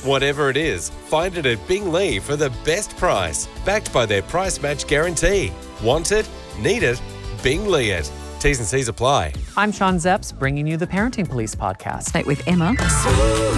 Whatever it is, find it at Bing Lee for the best price, backed by their price match guarantee. Want it? Need it? Bing Lee it. T's and C's apply. I'm Sean Zepps, bringing you the Parenting Police podcast. With Emma.